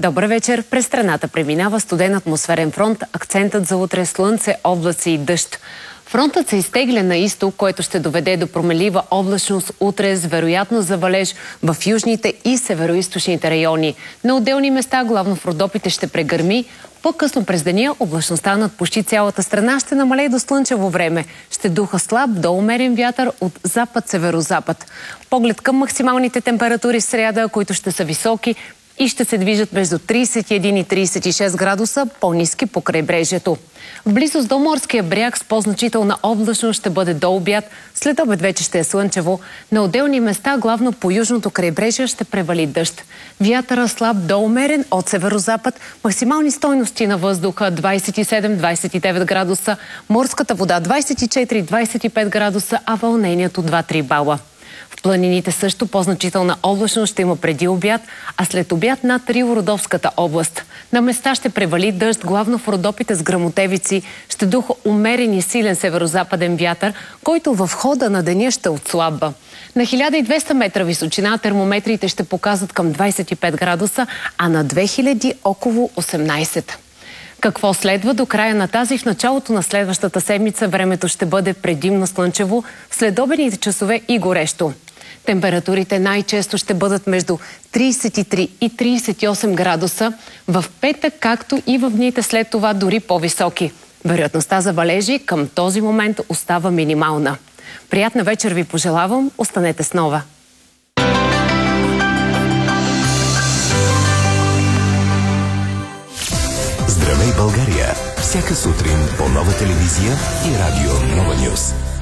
Добър вечер! През страната преминава студен атмосферен фронт. Акцентът за утре – слънце, облаци и дъжд. Фронтът се изтегля на изток, което ще доведе до променлива облачност утре с вероятност за валеж в южните и североизточните райони. На отделни места, главно в Родопите, ще прегърми. По-късно през деня облачността над почти цялата страна ще намалее до слънчево време. Ще духа слаб до умерен вятър от запад-северозапад. Поглед към максималните температури в сряда, които ще са високи и ще се движат между 31 и 36 градуса, по-ниски по крайбрежието. В близост до морския бряг с по-значителна облачност ще бъде до обяд. След обед вече ще е слънчево. На отделни места, главно по южното крайбрежие, ще превали дъжд. Вятъра слаб до умерен от северозапад. Максимални стойности на въздуха 27-29 градуса. Морската вода 24-25 градуса, а вълнението 2-3 бала. В планините също по-значителна облачност ще има преди обяд, а след обяд над Рило-Родопската област. На места ще превали дъжд, главно в Родопите с гръмотевици. Ще духа умерен и силен северозападен вятър, който в хода на деня ще отслабва. На 1200 метра височина термометрите ще показват към 25 градуса, а на 2000 около 18. Какво следва до края на тази? В началото на следващата седмица времето ще бъде предимно слънчево, след обедните часове и горещо. Температурите най-често ще бъдат между 33 и 38 градуса. В петък, както и в дните след това, дори по-високи. Вероятността за валежи към този момент остава минимална. Приятна вечер ви пожелавам. Останете с Нова. Здравей, България! Всяка сутрин по Нова телевизия и радио Нова Нюз.